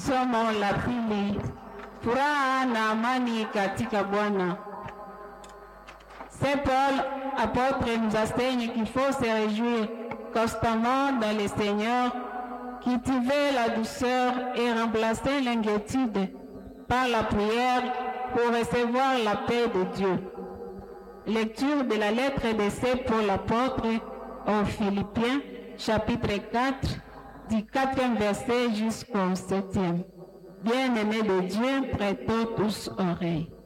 Somo la pili. Furaha na amani katika Bwana. Saint Paul, apôtre, nous enseigne qu'il faut se réjouir constamment dans le Seigneur, cultiver la douceur et remplacer l'inquiétude par la prière pour recevoir la paix de Dieu. Lecture de la lettre de Saint Paul l'apôtre aux Philippiens, chapitre 4, du 4e verset jusqu'au 7e. Bien-aimés de Dieu, prêtons tous oreilles.